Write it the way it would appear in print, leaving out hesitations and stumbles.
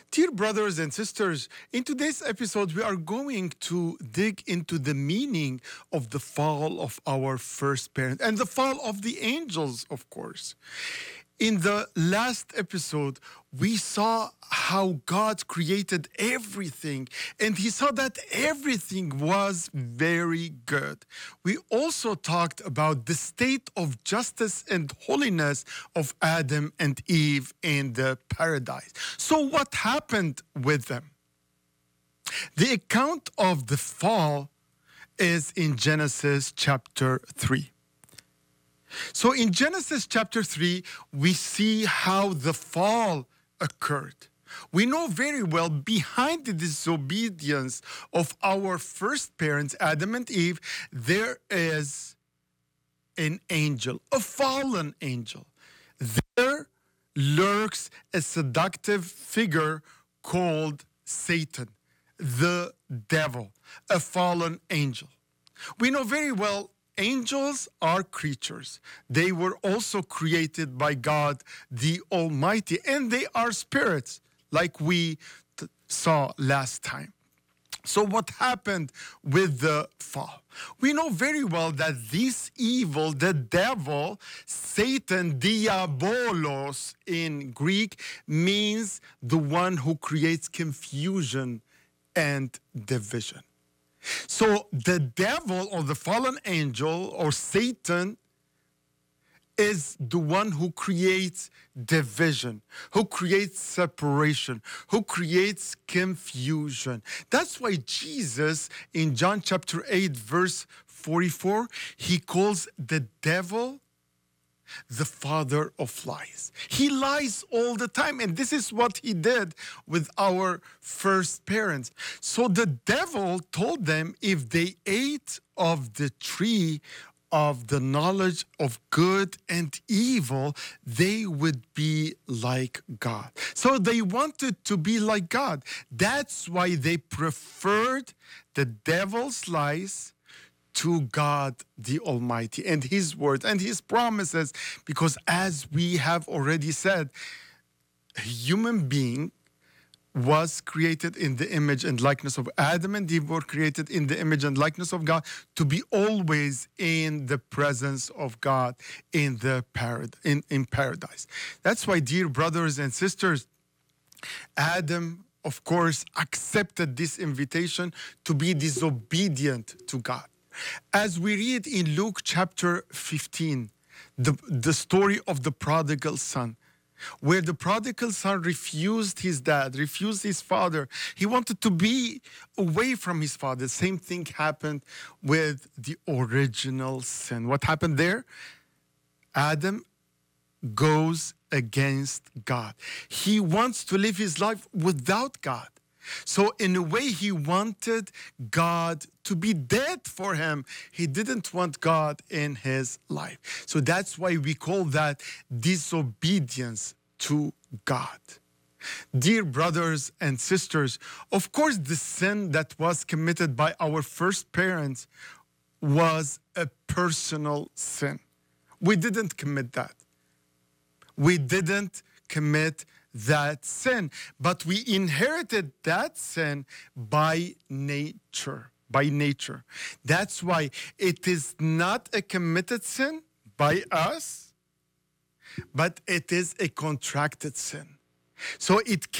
Dear brothers and sisters, in today's episode, we are going to dig into the meaning of the fall of our first parent and the fall of the angels, of course. In the last episode, we saw how God created everything, and He saw that everything was very good. We also talked about the state of justice and holiness of Adam and Eve in the paradise. So, what happened with them? The account of the fall is in Genesis chapter 3. So in Genesis chapter 3, we see how the fall occurred. We know very well behind the disobedience of our first parents, Adam and Eve, there is an angel, a fallen angel. There lurks a seductive figure called Satan, the devil, a fallen angel. We know very well angels are creatures. They were also created by God the Almighty, and they are spirits, like we saw last time. So what happened with the fall? We know very well that this evil, the devil, Satan, diabolos in Greek, means the one who creates confusion and division. So the devil or the fallen angel or Satan is the one who creates division, who creates separation, who creates confusion. That's why Jesus in John chapter 8 verse 44, he calls the devil the father of lies. He lies all the time, and this is what he did with our first parents. So the devil told them if they ate of the tree of the knowledge of good and evil, they would be like God. So they wanted to be like God. That's why they preferred the devil's lies to God the Almighty and His word and His promises, because as we have already said, a human being was created in the image and likeness of Adam, and Eve were created in the image and likeness of God to be always in the presence of God in the in paradise. That's why, dear brothers and sisters, Adam, of course, accepted this invitation to be disobedient to God. As we read in Luke chapter 15, the story of the prodigal son, where the prodigal son refused his dad, refused his father. He wanted to be away from his father. Same thing happened with the original sin. What happened there? Adam goes against God. He wants to live his life without God. So in a way, he wanted God to be dead for him. He didn't want God in his life. So that's why we call that disobedience to God. Dear brothers and sisters, of course, the sin that was committed by our first parents was a personal sin. We didn't commit that. We didn't commit that sin, but we inherited that sin by nature. That's why it is not a committed sin by us, but it is a contracted sin. So it